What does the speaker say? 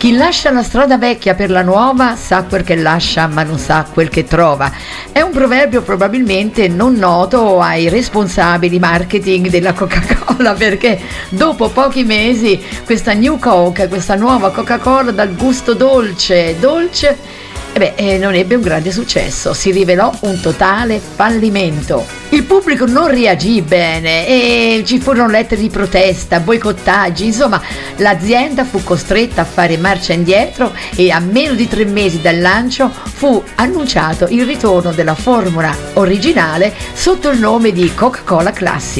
Chi lascia la strada vecchia per la nuova sa quel che lascia ma non sa quel che trova. È un proverbio probabilmente non noto ai responsabili marketing della Coca-Cola, perché dopo pochi mesi questa New Coke, questa nuova Coca-Cola dal gusto dolce, non ebbe un grande successo, si rivelò un totale fallimento. Il pubblico non reagì bene e ci furono lettere di protesta, boicottaggi, insomma l'azienda fu costretta a fare marcia indietro e a meno di 3 mesi dal lancio fu annunciato il ritorno della formula originale sotto il nome di Coca-Cola Classic.